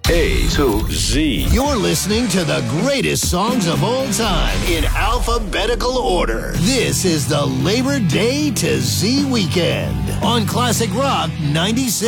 A to Z. You're listening to the greatest songs of all time in alphabetical order. This is the Labor Day to Z weekend on Classic Rock 96.